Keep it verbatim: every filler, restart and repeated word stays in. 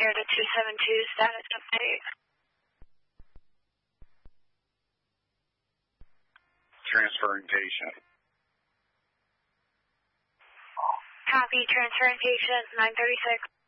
here to two seven two, status update. Transferring patient. Copy, transferring patient, nine thirty-six.